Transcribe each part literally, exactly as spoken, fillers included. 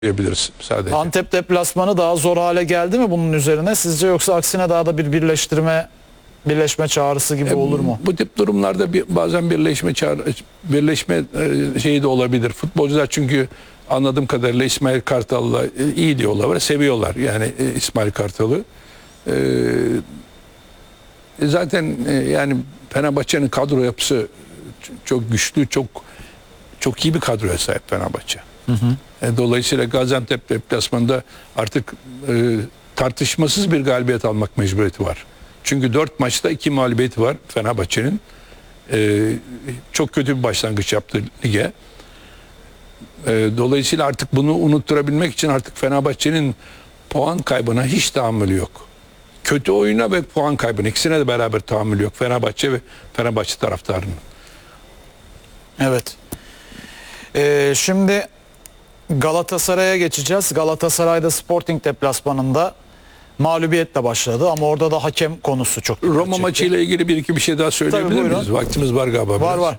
diyebiliriz sadece. Antep deplasmanı daha zor hale geldi mi bunun üzerine sizce, yoksa aksine daha da bir birleştirme birleşme çağrısı gibi E, olur mu? Bu tip durumlarda bir, bazen birleşme çağrı, birleşme e, şeyi de olabilir. Futbolcular çünkü anladığım kadarıyla İsmail Kartal'la e, iyi diyorlar, seviyorlar yani e, İsmail Kartal'ı. E, zaten e, yani Fenerbahçe'nin kadro yapısı çok güçlü, çok çok iyi bir kadroya sahip Fenerbahçe. Hı hı. E, dolayısıyla Gaziantep deplasmanında artık e, tartışmasız bir galibiyet almak mecburiyeti var. Çünkü dört maçta iki mağlubiyeti var Fenerbahçe'nin. E, çok kötü bir başlangıç yaptı lige. E, dolayısıyla artık bunu unutturabilmek için artık Fenerbahçe'nin puan kaybına hiç tahammülü yok. Kötü oyuna ve puan kaybına ikisine de beraber tahammülü yok Fenerbahçe ve Fenerbahçe taraftarının. Evet. Ee, şimdi Galatasaray'a geçeceğiz. Galatasaray'da Sporting deplasmanında mağlubiyetle başladı ama orada da hakem konusu çok dikkat Roma çekti. maçıyla ilgili bir iki bir şey daha söyleyebilir Tabii, miyiz? Vaktimiz var galiba. Var biraz. var.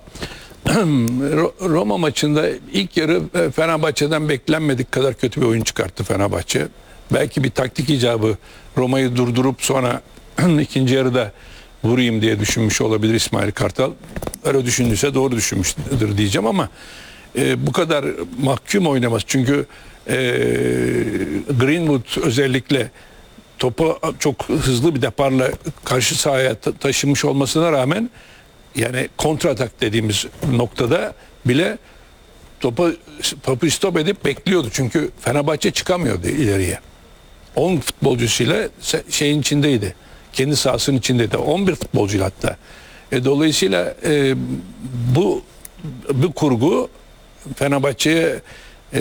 Roma maçında ilk yarı Fenerbahçe'den beklenmedik kadar kötü bir oyun çıkarttı Fenerbahçe. Belki bir taktik icabı Roma'yı durdurup sonra ikinci yarıda vurayım diye düşünmüş olabilir İsmail Kartal. Öyle düşündüyse doğru düşünmüştür diyeceğim ama e, bu kadar mahkum oynamaz. Çünkü e, Greenwood özellikle topu çok hızlı bir deparla karşı sahaya ta- taşınmış olmasına rağmen yani kontratak dediğimiz noktada bile topu, topu stop edip bekliyordu. Çünkü Fenerbahçe çıkamıyordu ileriye. on futbolcusuyla şeyin içindeydi. Kendi sahasının içindeydi. on bir futbolcuyla hatta. E, dolayısıyla e, bu bu kurgu Fenerbahçe'ye e,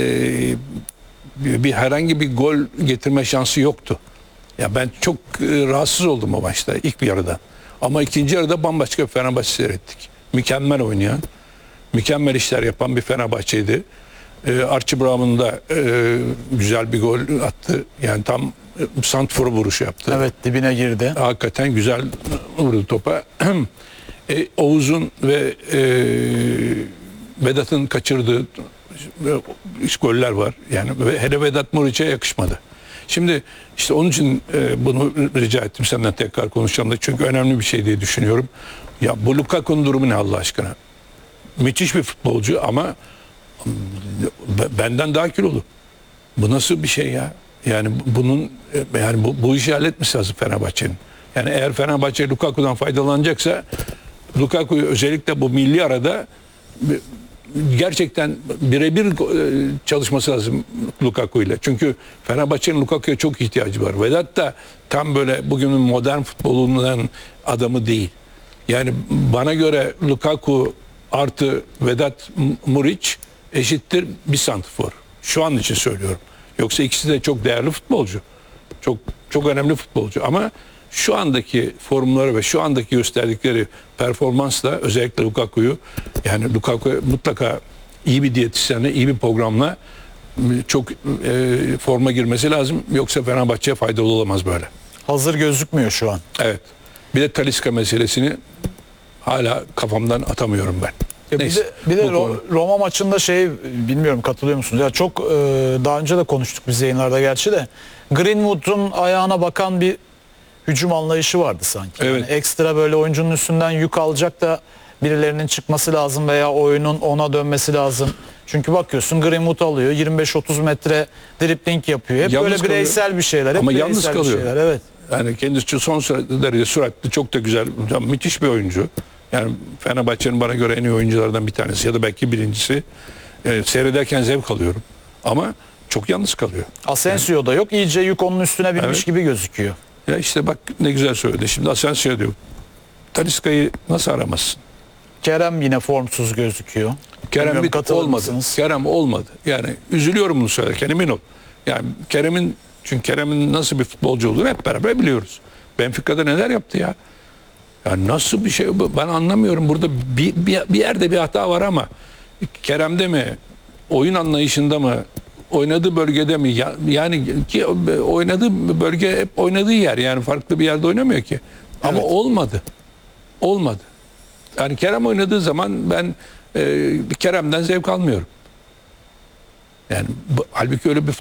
bir, bir herhangi bir gol getirme şansı yoktu. Ya ben çok e, rahatsız oldum o maçta ilk bir yarıda. Ama ikinci yarıda bambaşka bir Fenerbahçe seyrettik. Mükemmel oynayan, mükemmel işler yapan bir Fenerbahçe'ydi. E, Archie Brown'un da e, güzel bir gol attı. Yani tam e, santfor vuruşu yaptı. Evet, dibine girdi. Hakikaten güzel vurdu topa. e, Oğuz'un ve e, Vedat'ın kaçırdığı e, goller var. Yani hele Vedat Muriç'e yakışmadı. Şimdi işte onun için e, bunu rica ettim senden tekrar konuşacağım da çünkü önemli bir şey diye düşünüyorum. Ya bu Lukaku'nun durumu ne Allah aşkına? Müthiş bir futbolcu ama benden daha kilolu. Bu nasıl bir şey ya? Yani bunun yani bu, bu işi halletmesi lazım Fenerbahçe'nin. Yani eğer Fenerbahçe Lukaku'dan faydalanacaksa Lukaku'yu özellikle bu milli arada gerçekten birebir çalışması lazım Lukaku ile. Çünkü Fenerbahçe'nin Lukaku'ya çok ihtiyacı var. Vedat da tam böyle bugünün modern futbolundan adamı değil. Yani bana göre Lukaku artı Vedat Muriç eşittir bir santrfor. Şu an için söylüyorum. Yoksa ikisi de çok değerli futbolcu. Çok çok önemli futbolcu ama şu andaki formları ve şu andaki gösterdikleri performansla özellikle Lukaku'yu yani Lukaku mutlaka iyi bir diyetisyenle, iyi bir programla çok e, forma girmesi lazım. Yoksa Fenerbahçe'ye faydalı olamaz böyle. Hazır gözükmüyor şu an. Evet. Bir de Talisca meselesini hala kafamdan atamıyorum ben. Ya bir de, bir de Ro- Roma maçında şey, bilmiyorum katılıyor musunuz? Ya çok e, daha önce de konuştuk biz yayınlarda gerçi de, Greenwood'un ayağına bakan bir hücum anlayışı vardı sanki. Evet. Yani ekstra böyle oyuncunun üstünden yük alacak da birilerinin çıkması lazım veya oyunun ona dönmesi lazım. Çünkü bakıyorsun Greenwood alıyor yirmi beş otuz metre dribling yapıyor. Hep Yalnız böyle bireysel kalıyor. bir şeyler. Hep Ama bireysel yalnız bir kalıyor. şeyler, evet. Yani kendisi son derece süratli, çok da güzel, müthiş bir oyuncu. Yani Fenerbahçe'nin bana göre en iyi oyunculardan bir tanesi ya da belki birincisi. Ee, seyrederken zevk alıyorum. Ama çok yalnız kalıyor. Asensio yani da yok. İyice yük onun üstüne binmiş evet. gibi gözüküyor. Ya işte bak ne güzel söyledi. Şimdi Asensio diyor. Talisca'yı nasıl aramazsın? Kerem yine formsuz gözüküyor. Kerem bir olmadı. Kerem olmadı. Yani üzülüyorum bunu söylerken, emin ol. Yani Kerem'in çünkü Kerem'in nasıl bir futbolcu olduğunu hep beraber biliyoruz. Benfica'da neler yaptı ya? Ya nasıl bir şey bu? Ben anlamıyorum. Burada bir, bir, bir yerde bir hata var ama Kerem'de mi? Oyun anlayışında mı? Oynadığı bölgede mi? Ya, yani ki oynadığı bölge hep oynadığı yer. Yani farklı bir yerde oynamıyor ki. Ama evet. olmadı. Olmadı. Yani Kerem oynadığı zaman ben e, Kerem'den zevk almıyorum. Yani bu- halbuki öyle bir